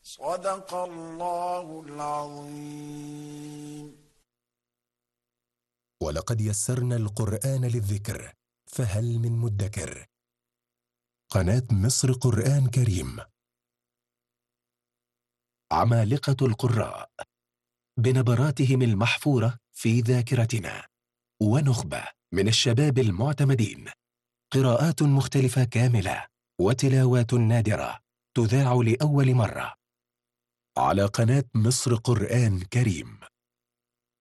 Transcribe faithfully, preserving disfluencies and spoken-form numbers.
صدق الله العظيم. ولقد يسرنا القرآن للذكر فهل من مدكر. قناة مصر قرآن كريم. عمالقة القراء بنبراتهم المحفورة في ذاكرتنا، ونخبة من الشباب المعتمدين، قراءات مختلفة كاملة وتلاوات نادرة تذاع لأول مرة على قناة مصر قرآن كريم.